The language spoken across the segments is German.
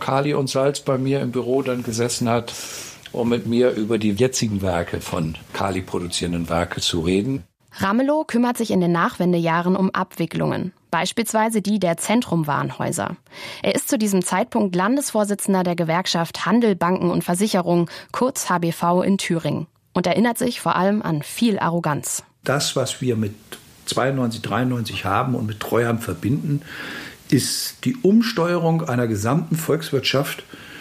Kali und Salz bei mir im Büro dann gesessen hat, um mit mir über die jetzigen Werke von Kali produzierenden Werke zu reden. Ramelow kümmert sich in den Nachwendejahren um Abwicklungen, beispielsweise die der Zentrum-Warenhäuser. Er ist zu diesem Zeitpunkt Landesvorsitzender der Gewerkschaft Handel, Banken und Versicherung, kurz HBV in Thüringen, und erinnert sich vor allem an viel Arroganz. Das, was wir mit 92, 93 haben und mit Treuhand verbinden, ist die Umsteuerung einer gesamten Volkswirtschaft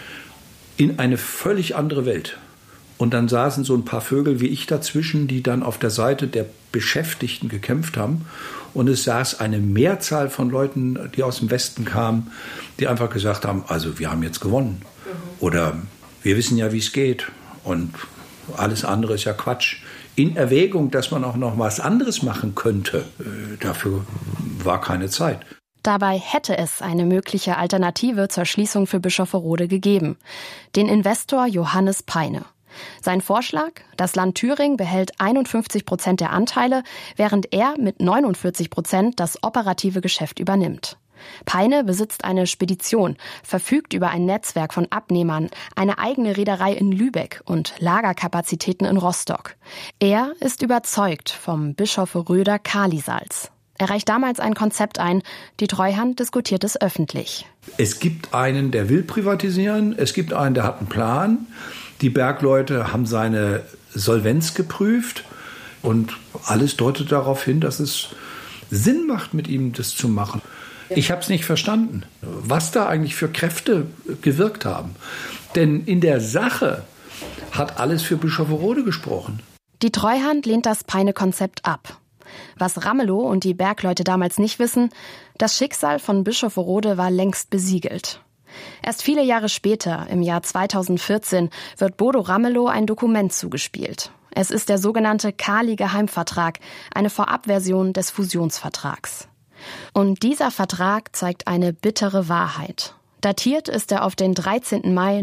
in eine völlig andere Welt. Und dann saßen so ein paar Vögel wie ich dazwischen, die dann auf der Seite der Beschäftigten gekämpft haben. Und es saß eine Mehrzahl von Leuten, die aus dem Westen kamen, die einfach gesagt haben, also wir haben jetzt gewonnen. Oder wir wissen ja, wie es geht. Und alles andere ist ja Quatsch. In Erwägung, dass man auch noch was anderes machen könnte, dafür war keine Zeit. Dabei hätte es eine mögliche Alternative zur Schließung für Bischofferode gegeben. Den Investor Johannes Peine. Sein Vorschlag: Das Land Thüringen behält 51% der Anteile, während er mit 49% das operative Geschäft übernimmt. Peine besitzt eine Spedition, verfügt über ein Netzwerk von Abnehmern, eine eigene Reederei in Lübeck und Lagerkapazitäten in Rostock. Er ist überzeugt vom Bischofferöder Kalisalz. Er reicht damals ein Konzept ein, die Treuhand diskutiert es öffentlich. Es gibt einen, der will privatisieren, es gibt einen, der hat einen Plan. Die Bergleute haben seine Solvenz geprüft und alles deutet darauf hin, dass es Sinn macht, mit ihm das zu machen. Ich habe es nicht verstanden, was da eigentlich für Kräfte gewirkt haben. Denn in der Sache hat alles für Bischofferode gesprochen. Die Treuhand lehnt das Peine-Konzept ab. Was Ramelow und die Bergleute damals nicht wissen: Das Schicksal von Bischofferode war längst besiegelt. Erst viele Jahre später, im Jahr 2014, wird Bodo Ramelow ein Dokument zugespielt. Es ist der sogenannte Kali-Geheimvertrag, eine Vorabversion des Fusionsvertrags. Und dieser Vertrag zeigt eine bittere Wahrheit. Datiert ist er auf den 13. Mai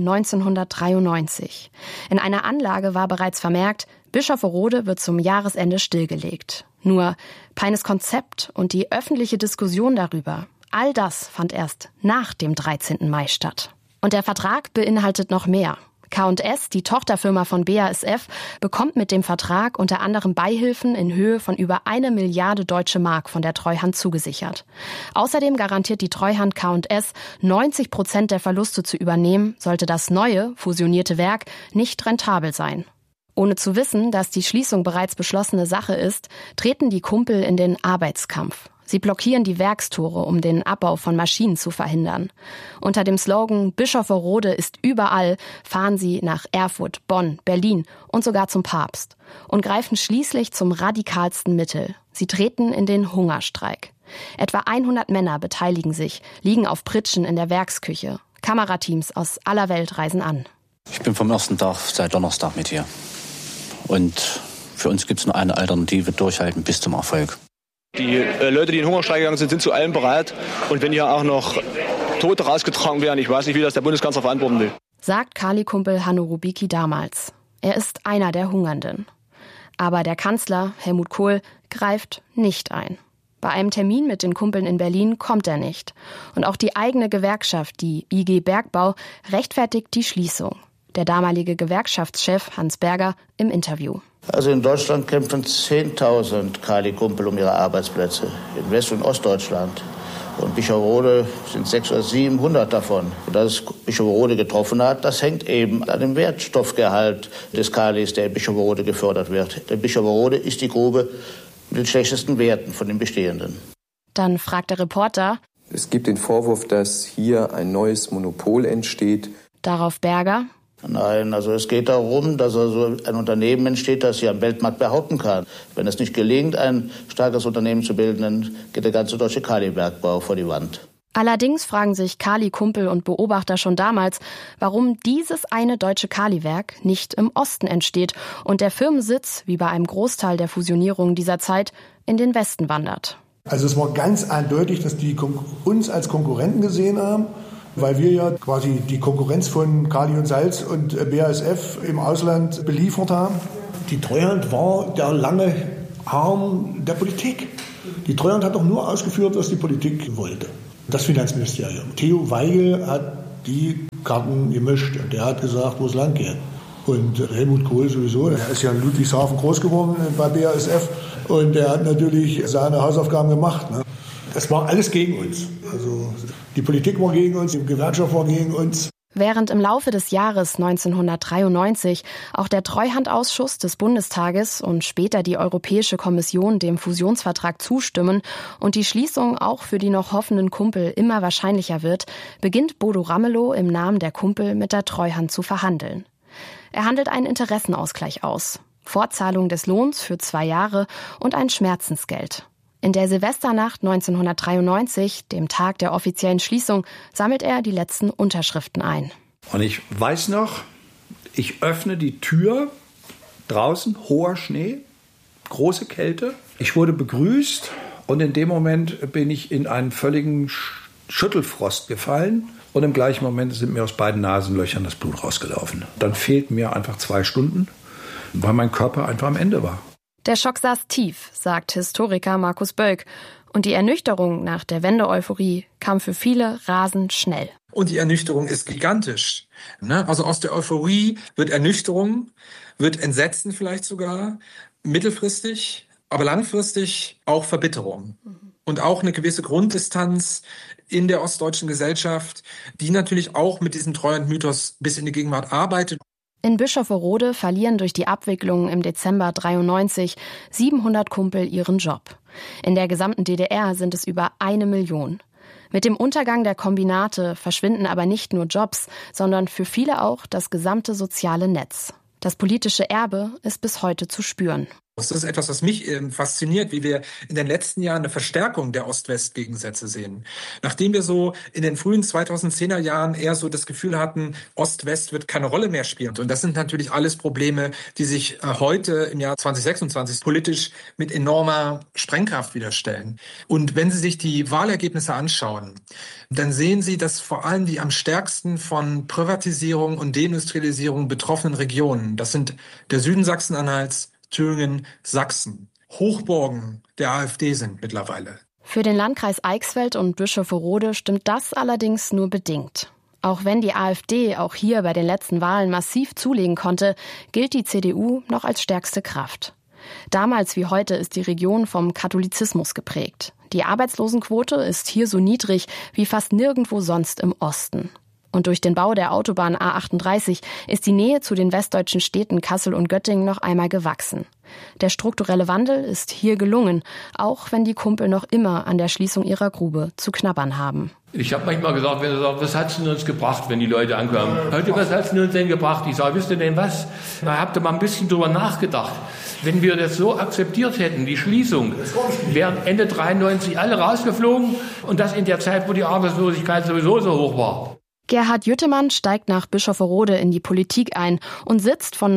1993. In einer Anlage war bereits vermerkt, Bischofferode wird zum Jahresende stillgelegt. Nur Peines Konzept und die öffentliche Diskussion darüber, all das fand erst nach dem 13. Mai statt. Und der Vertrag beinhaltet noch mehr. K&S, die Tochterfirma von BASF, bekommt mit dem Vertrag unter anderem Beihilfen in Höhe von über 1 Milliarde Deutsche Mark von der Treuhand zugesichert. Außerdem garantiert die Treuhand K&S, 90% der Verluste zu übernehmen, sollte das neue, fusionierte Werk nicht rentabel sein. Ohne zu wissen, dass die Schließung bereits beschlossene Sache ist, treten die Kumpel in den Arbeitskampf. Sie blockieren die Werkstore, um den Abbau von Maschinen zu verhindern. Unter dem Slogan »Bischofferode ist überall« fahren sie nach Erfurt, Bonn, Berlin und sogar zum Papst und greifen schließlich zum radikalsten Mittel. Sie treten in den Hungerstreik. Etwa 100 Männer beteiligen sich, liegen auf Pritschen in der Werksküche. Kamerateams aus aller Welt reisen an. Ich bin vom ersten Tag seit Donnerstag mit hier. Und für uns gibt es nur eine Alternative: durchhalten bis zum Erfolg. Die Leute, die in den Hungerstreik gegangen sind, sind zu allem bereit. Und wenn hier auch noch Tote rausgetragen werden, ich weiß nicht, wie das der Bundeskanzler verantworten will. Sagt Kali-Kumpel Hanno Rubicki damals. Er ist einer der Hungernden. Aber der Kanzler, Helmut Kohl, greift nicht ein. Bei einem Termin mit den Kumpeln in Berlin kommt er nicht. Und auch die eigene Gewerkschaft, die IG Bergbau, rechtfertigt die Schließung. Der damalige Gewerkschaftschef Hans Berger im Interview. Also in Deutschland kämpfen 10.000 Kali-Kumpel um ihre Arbeitsplätze, in West- und Ostdeutschland. Und Bischofferode sind 600 oder 700 davon. Und dass es Bischofferode getroffen hat, das hängt eben an dem Wertstoffgehalt des Kalis, der in Bischofferode gefördert wird. Denn Bischofferode ist die Grube mit den schlechtesten Werten von den bestehenden. Dann fragt der Reporter: Es gibt den Vorwurf, dass hier ein neues Monopol entsteht. Darauf Berger: Nein, also es geht darum, dass also ein Unternehmen entsteht, das sich am Weltmarkt behaupten kann. Wenn es nicht gelingt, ein starkes Unternehmen zu bilden, dann geht der ganze deutsche Kali-Bergbau vor die Wand. Allerdings fragen sich Kali-Kumpel und Beobachter schon damals, warum dieses eine deutsche Kaliwerk nicht im Osten entsteht und der Firmensitz, wie bei einem Großteil der Fusionierungen dieser Zeit, in den Westen wandert. Also es war ganz eindeutig, dass die uns als Konkurrenten gesehen haben, weil wir ja quasi die Konkurrenz von Kali und Salz und BASF im Ausland beliefert haben. Die Treuhand war der lange Arm der Politik. Die Treuhand hat doch nur ausgeführt, was die Politik wollte. Das Finanzministerium. Theo Weigel hat die Karten gemischt. Und der hat gesagt, wo es lang geht. Und Helmut Kohl sowieso, der ist ja in Ludwigshafen groß geworden bei BASF. Und der hat natürlich seine Hausaufgaben gemacht. Ne? Das war alles gegen uns. Also die Politik war gegen uns, die Gewerkschaft war gegen uns. Während im Laufe des Jahres 1993 auch der Treuhandausschuss des Bundestages und später die Europäische Kommission dem Fusionsvertrag zustimmen und die Schließung auch für die noch hoffenden Kumpel immer wahrscheinlicher wird, beginnt Bodo Ramelow im Namen der Kumpel mit der Treuhand zu verhandeln. Er handelt einen Interessenausgleich aus, Fortzahlung des Lohns für 2 Jahre und ein Schmerzensgeld. In der Silvesternacht 1993, dem Tag der offiziellen Schließung, sammelt er die letzten Unterschriften ein. Und ich weiß noch, ich öffne die Tür, draußen hoher Schnee, große Kälte. Ich wurde begrüßt und in dem Moment bin ich in einen völligen Schüttelfrost gefallen. Und im gleichen Moment sind mir aus beiden Nasenlöchern das Blut rausgelaufen. Dann fehlten mir einfach 2 Stunden, weil mein Körper einfach am Ende war. Der Schock saß tief, sagt Historiker Markus Bölk. Und die Ernüchterung nach der Wende-Euphorie kam für viele rasend schnell. Und die Ernüchterung ist gigantisch. Also aus der Euphorie wird Ernüchterung, wird Entsetzen vielleicht sogar, mittelfristig, aber langfristig auch Verbitterung. Und auch eine gewisse Grunddistanz in der ostdeutschen Gesellschaft, die natürlich auch mit diesem Treuhandmythos bis in die Gegenwart arbeitet. In Bischofferode verlieren durch die Abwicklung im Dezember 93 700 Kumpel ihren Job. In der gesamten DDR sind es über 1 Million. Mit dem Untergang der Kombinate verschwinden aber nicht nur Jobs, sondern für viele auch das gesamte soziale Netz. Das politische Erbe ist bis heute zu spüren. Das ist etwas, was mich fasziniert, wie wir in den letzten Jahren eine Verstärkung der Ost-West-Gegensätze sehen. Nachdem wir so in den frühen 2010er Jahren eher so das Gefühl hatten, Ost-West wird keine Rolle mehr spielen. Und das sind natürlich alles Probleme, die sich heute im Jahr 2026 politisch mit enormer Sprengkraft wieder stellen. Und wenn Sie sich die Wahlergebnisse anschauen, dann sehen Sie, dass vor allem die am stärksten von Privatisierung und Deindustrialisierung betroffenen Regionen, das sind der Süden Sachsen-Anhalts, Thüringen, Sachsen, Hochburgen der AfD sind mittlerweile. Für den Landkreis Eichsfeld und Bischofferode stimmt das allerdings nur bedingt. Auch wenn die AfD auch hier bei den letzten Wahlen massiv zulegen konnte, gilt die CDU noch als stärkste Kraft. Damals wie heute ist die Region vom Katholizismus geprägt. Die Arbeitslosenquote ist hier so niedrig wie fast nirgendwo sonst im Osten. Und durch den Bau der Autobahn A38 ist die Nähe zu den westdeutschen Städten Kassel und Göttingen noch einmal gewachsen. Der strukturelle Wandel ist hier gelungen, auch wenn die Kumpel noch immer an der Schließung ihrer Grube zu knabbern haben. Ich habe manchmal gesagt, wenn sie sagen, was hat's denn uns gebracht, wenn die Leute ankommen? Heute, was hat's denn uns denn gebracht? Ich sage, wisst ihr denn was? Da habt ihr mal ein bisschen drüber nachgedacht. Wenn wir das so akzeptiert hätten, die Schließung, wären Ende 93 alle rausgeflogen und das in der Zeit, wo die Arbeitslosigkeit sowieso so hoch war. Gerhard Jüttemann steigt nach Bischofferode in die Politik ein und sitzt von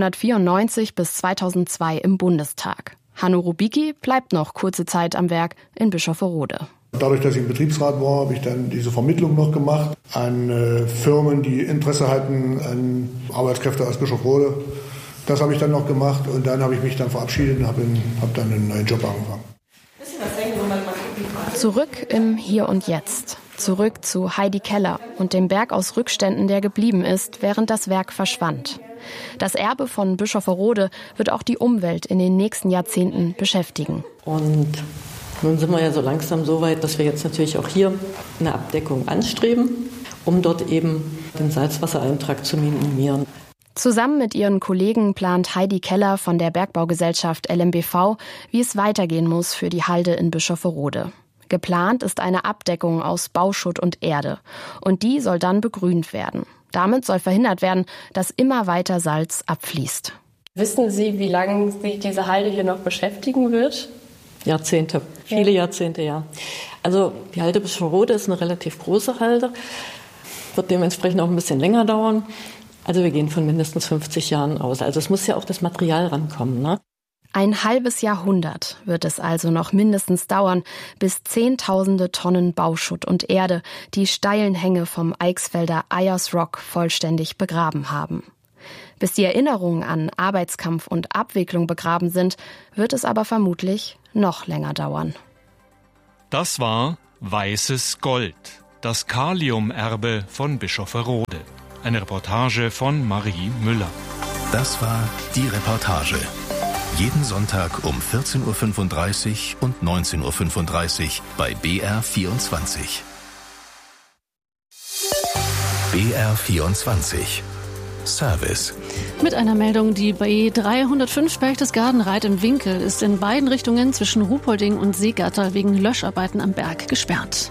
1994 bis 2002 im Bundestag. Hanno Rubicki bleibt noch kurze Zeit am Werk in Bischofferode. Dadurch, dass ich im Betriebsrat war, habe ich dann diese Vermittlung noch gemacht an Firmen, die Interesse hatten an Arbeitskräfte aus Bischofferode. Das habe ich dann noch gemacht und dann habe ich mich dann verabschiedet und habe dann einen neuen Job angefangen. Zurück im Hier und Jetzt. Zurück zu Heidi Keller und dem Berg aus Rückständen, der geblieben ist, während das Werk verschwand. Das Erbe von Bischofferode wird auch die Umwelt in den nächsten Jahrzehnten beschäftigen. Und nun sind wir ja so langsam so weit, dass wir jetzt natürlich auch hier eine Abdeckung anstreben, um dort eben den Salzwassereintrag zu minimieren. Zusammen mit ihren Kollegen plant Heidi Keller von der Bergbaugesellschaft LMBV, wie es weitergehen muss für die Halde in Bischofferode. Geplant ist eine Abdeckung aus Bauschutt und Erde. Und die soll dann begrünt werden. Damit soll verhindert werden, dass immer weiter Salz abfließt. Wissen Sie, wie lange sich diese Halde hier noch beschäftigen wird? Jahrzehnte, viele Jahrzehnte, ja. Also die Halde Bischofferode ist eine relativ große Halde. Wird dementsprechend auch ein bisschen länger dauern. Also wir gehen von mindestens 50 Jahren aus. Also es muss ja auch das Material rankommen, ne? Ein halbes Jahrhundert wird es also noch mindestens dauern, bis Zehntausende Tonnen Bauschutt und Erde die steilen Hänge vom Eichsfelder Ayers Rock vollständig begraben haben. Bis die Erinnerungen an Arbeitskampf und Abwicklung begraben sind, wird es aber vermutlich noch länger dauern. Das war Weißes Gold. Das Kaliumerbe von Bischofferode. Eine Reportage von Marie Müller. Das war die Reportage. Jeden Sonntag um 14.35 Uhr und 19.35 Uhr bei BR24. BR24 Service. Mit einer Meldung, die B305 Berchtesgaden-Reit im Winkel ist in beiden Richtungen zwischen Ruhpolding und Seegatter wegen Löscharbeiten am Berg gesperrt.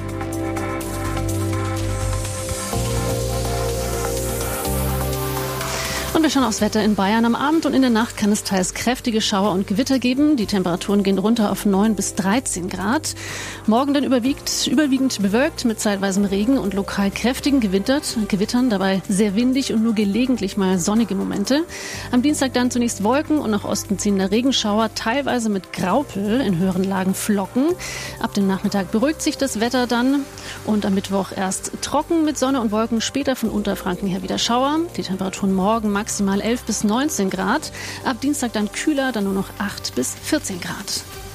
Und wir schauen aufs Wetter in Bayern. Am Abend und in der Nacht kann es teils kräftige Schauer und Gewitter geben. Die Temperaturen gehen runter auf 9 bis 13 Grad. Morgen dann überwiegend bewölkt mit zeitweisem Regen und lokal kräftigen Gewittern, dabei sehr windig und nur gelegentlich mal sonnige Momente. Am Dienstag dann zunächst Wolken und nach Osten ziehender Regenschauer, teilweise mit Graupel, in höheren Lagen Flocken. Ab dem Nachmittag beruhigt sich das Wetter dann und am Mittwoch erst trocken mit Sonne und Wolken, später von Unterfranken her wieder Schauer. Die Temperaturen morgen maximal 11 bis 19 Grad. Ab Dienstag dann kühler, dann nur noch 8 bis 14 Grad.